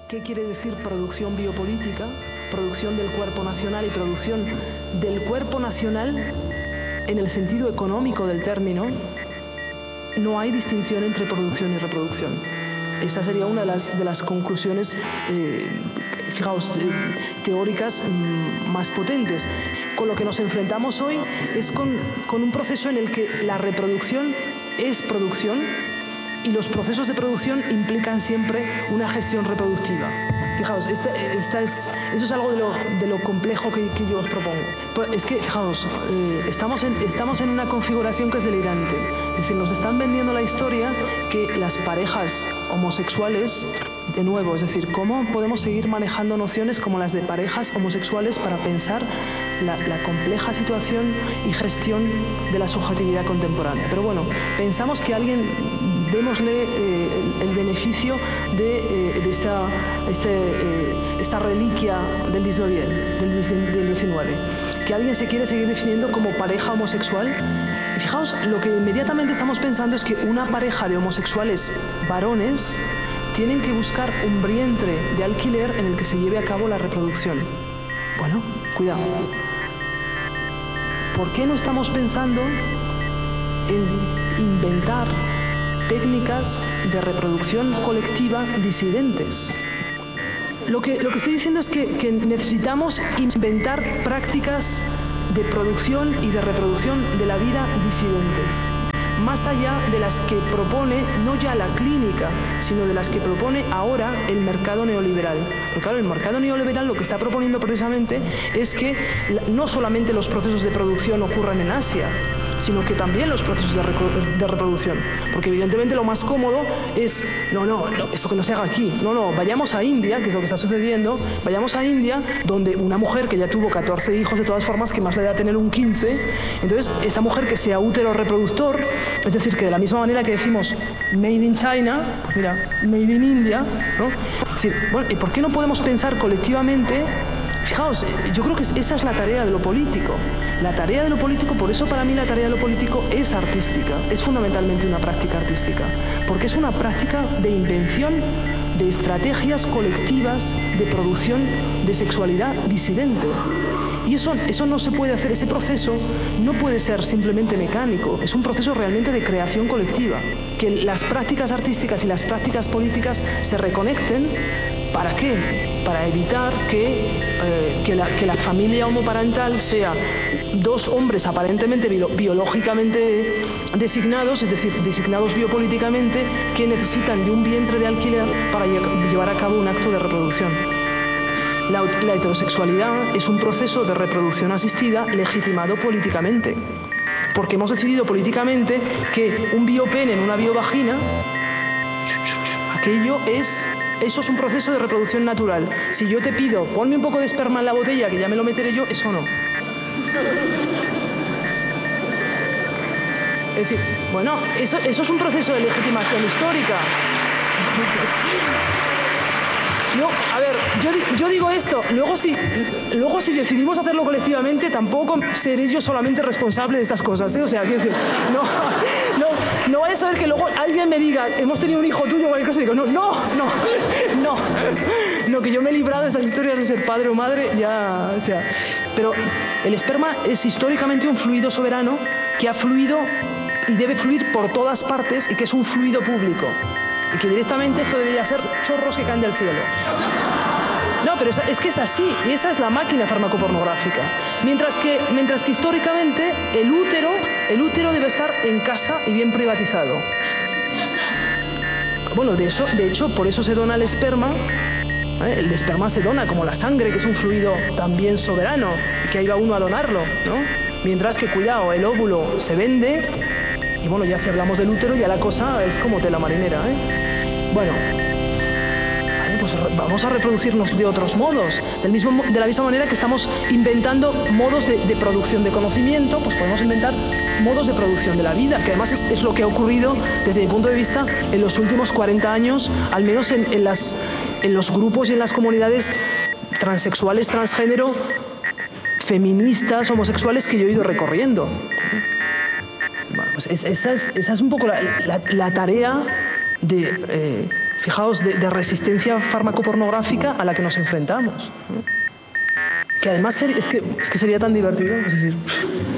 qué quiere decir producción biopolítica, producción del cuerpo nacional y producción del cuerpo nacional en el sentido económico del término. No hay distinción entre producción y reproducción. Esta sería una de las conclusiones, fijaos, teóricas más potentes. Con lo que nos enfrentamos hoy es con un proceso en el que la reproducción es producción y los procesos de producción implican siempre una gestión reproductiva. Fijaos, eso es algo de lo complejo que yo os propongo. Pero es que, fijaos, estamos en una configuración que es delirante. Es decir, nos están vendiendo la historia que las parejas homosexuales, de nuevo, es decir, ¿cómo podemos seguir manejando nociones como las de parejas homosexuales para pensar la compleja situación y gestión de la subjetividad contemporánea? Pero bueno, pensamos que démosle el beneficio de esta reliquia del 19, que alguien se quiere seguir definiendo como pareja homosexual. Y fijaos, lo que inmediatamente estamos pensando es que una pareja de homosexuales varones tienen que buscar un vientre de alquiler en el que se lleve a cabo la reproducción. Bueno, cuidado. ¿Por qué no estamos pensando en inventar técnicas de reproducción colectiva disidentes? Lo que estoy diciendo es que necesitamos inventar prácticas de producción y de reproducción de la vida disidentes, más allá de las que propone no ya la clínica, sino de las que propone ahora el mercado neoliberal. Porque claro, el mercado neoliberal lo que está proponiendo precisamente es que no solamente los procesos de producción ocurran en Asia, sino que también los procesos de reproducción. Porque evidentemente lo más cómodo es, no, esto que no se haga aquí. No, vayamos a India, que es lo que está sucediendo, vayamos a India, donde una mujer que ya tuvo 14 hijos de todas formas, que más le da tener un 15, entonces esa mujer que sea útero reproductor, es decir, que de la misma manera que decimos made in China, pues mira, made in India, ¿no? Es decir, bueno, ¿y por qué no podemos pensar colectivamente? Fijaos, yo creo que esa es la tarea de lo político. La tarea de lo político, por eso para mí la tarea de lo político es artística, es fundamentalmente una práctica artística, porque es una práctica de invención de estrategias colectivas de producción de sexualidad disidente. Y eso no se puede hacer, ese proceso no puede ser simplemente mecánico, es un proceso realmente de creación colectiva. Que las prácticas artísticas y las prácticas políticas se reconecten. ¿Para qué? Para evitar que la familia homoparental sea dos hombres aparentemente biológicamente designados, es decir, designados biopolíticamente, que necesitan de un vientre de alquiler para llevar a cabo un acto de reproducción. La heterosexualidad es un proceso de reproducción asistida legitimado políticamente, porque hemos decidido políticamente que un biopene en una biovagina, eso es un proceso de reproducción natural. Si yo te pido, ponme un poco de esperma en la botella, que ya me lo meteré yo, eso no. Es decir, bueno, eso es un proceso de legitimación histórica. No, a ver, yo digo esto, luego si decidimos hacerlo colectivamente, tampoco seré yo solamente responsable de estas cosas, ¿eh? O sea, quiero decir, no vaya a saber que luego alguien me diga, hemos tenido un hijo tuyo o cualquier cosa, y digo, no, que yo me he librado de estas historias de ser padre o madre, ya, o sea, pero el esperma es históricamente un fluido soberano que ha fluido y debe fluir por todas partes y que es un fluido público. Y que directamente esto debería ser chorros que caen del cielo. No, pero es que es así, y esa es la máquina farmacopornográfica. Mientras que históricamente el útero debe estar en casa y bien privatizado. Bueno, de hecho, por eso se dona el esperma. El esperma se dona como la sangre, que es un fluido también soberano, y que ahí va uno a donarlo, ¿no? Mientras que, cuidado, el óvulo se vende. Y bueno, ya si hablamos del útero, ya la cosa es como tela marinera, ¿eh? Bueno, pues vamos a reproducirnos de otros modos. De la misma manera que estamos inventando modos de producción de conocimiento, pues podemos inventar modos de producción de la vida, que además es lo que ha ocurrido desde mi punto de vista en los últimos 40 años, al menos en los grupos y en las comunidades transexuales, transgénero, feministas, homosexuales que yo he ido recorriendo. Bueno, pues esa es un poco la tarea de fijaos, de resistencia farmacopornográfica a la que nos enfrentamos, ¿no? Que además es que sería tan divertido, es decir,